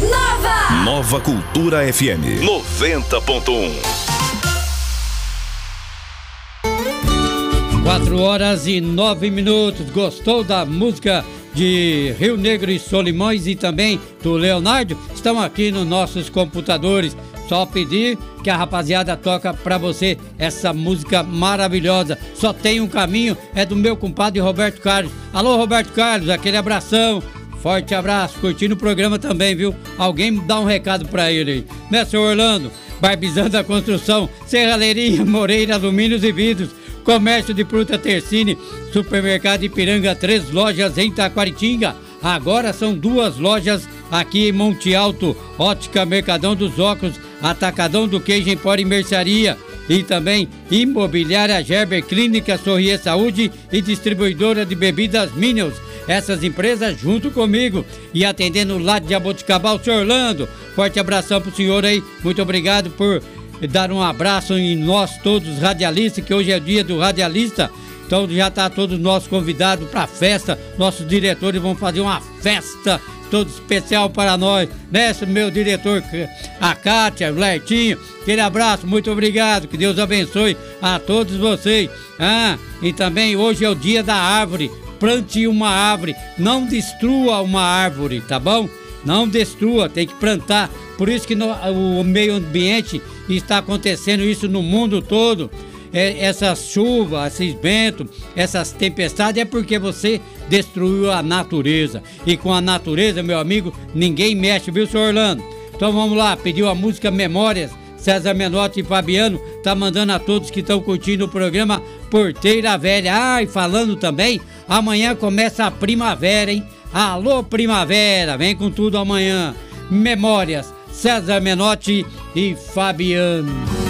Nova Cultura FM 90.1. 4h09. Gostou da música de Rio Negro e Solimões e também do Leonardo? Estão aqui nos nossos computadores. Só pedir que a rapaziada toca pra você essa música maravilhosa. Só tem um caminho, é do meu compadre Roberto Carlos. Alô, Roberto Carlos, aquele abração. Forte abraço, curtindo o programa também, viu? Alguém dá um recado pra ele aí. Mestre Orlando, Barbizan da Construção, Serralheria Moreira, Alumínios e Vidros, Comércio de Fruta Tercine, Supermercado Ipiranga, 3 lojas em Taquaritinga. Agora são 2 lojas aqui em Monte Alto. Ótica Mercadão dos Óculos, Atacadão do Queijo, Empório e Mercearia. E também Imobiliária Gerber, Clínica Sorrier Saúde e Distribuidora de Bebidas Minions. Essas empresas junto comigo e atendendo lá de Jaboticabal, seu Orlando. Forte abração pro senhor aí. Muito obrigado por dar um abraço em nós todos radialistas, que hoje é dia do radialista. Então já tá todos nós convidados para a festa. Nossos diretores vão fazer uma festa todo especial para nós, né, meu diretor, a Kátia, o Lertinho. Aquele abraço, muito obrigado, que Deus abençoe a todos vocês. E também hoje é o dia da árvore. Plante uma árvore, não destrua uma árvore, tá bom? Não destrua, tem que plantar. Por isso que o meio ambiente está acontecendo isso no mundo todo. Essas chuvas, esses ventos, essas tempestades é porque você destruiu a natureza. E com a natureza, meu amigo, ninguém mexe, viu, senhor Orlando? Então vamos lá, pediu a música Memórias, César Menotti e Fabiano, tá mandando a todos que estão curtindo o programa Porteira Velha. E falando também, amanhã começa a primavera, hein? Alô, primavera, vem com tudo amanhã. Memórias, César Menotti e Fabiano.